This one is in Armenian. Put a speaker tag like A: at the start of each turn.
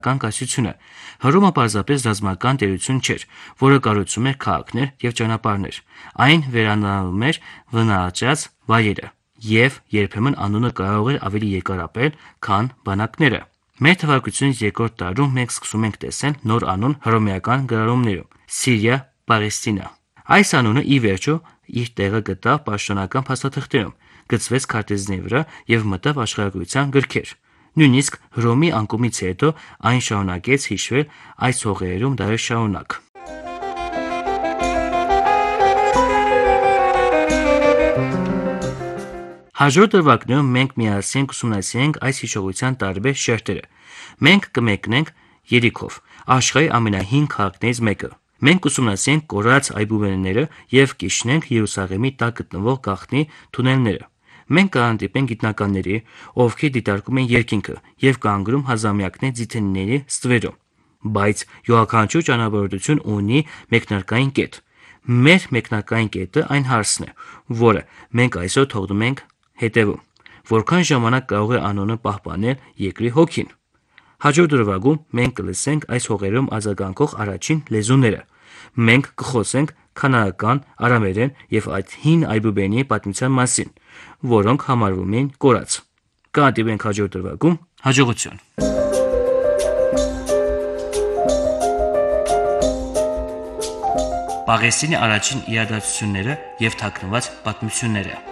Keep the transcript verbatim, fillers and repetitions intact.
A: կայսրությունը։ Հռոմը պարզապես ռազմական տերություն չէր, որը կառուցում էր քաղաքներ եւ ճանապարհներ։ Այն վերանայում էր վնաճած վայրերը, եւ երբեմն անունը կարող էր ավելի երկար ապրել, քան բանակները։ Մեր թվարկությունից երկրորդ տարում մենք սկսում ենք տեսնել նոր անուն հռոմեական գրառումներում՝ Սիրիա, Պաղեստինա։ Այս անունը ի վերջո իր տեղը գտավ պաշտոնական փաստաթղթերում, գծվեց քարտեզների վրա եւ մտավ աշխարհագրության գրքեր։ Նույնիսկ Հռոմի անկումից հետո այն շարունակեց հիշվել այս հողերում դարեր շարունակ։ Հաջորդ դրվագներում մենք միասին կուսումնասիրենք այս հիշողության տարբեր շերտերը։ Մենք կմեկնենք Երիքով, աշխարհի ամենահին քաղաքներից մեկը։ Մենք կուսումնասիրենք կորած այբուբենները եւ կիշխնենք Երուսաղեմի տակ գտնվող գաղտնի թունելները։ Մենք կհանդիպենք գիտնականների, ովքեր դիտարկում են երկինքը եւ կանգնում հազարամյակներ ձիթենիների ստվերում։ Բայց յուրաքանչյուր ճանապարհորդություն ունի մեկնարկային կետ։ Մեր մեկնարկային կետը այն հարցն է, որը մենք այսօր թողնում ենք հետևում։ Որքան ժամանակ կարող է անոնը պահպանել երկրի հոգին։ Հաջորդ դրվագում մենք կլսենք այս հողերում արձագանքող առաջին լեզուները։ Մենք կխոսենք քանանական, արամերեն եւ այդ հին այբուբենի պատմության մասին, որոնք համարվում են կորած։ Կհանդիպենք հաջորդ դրվագում։ Հաջողություն։ Պաղեստինի առաջին իրադարձությունները եւ թաքնված պատմությունները։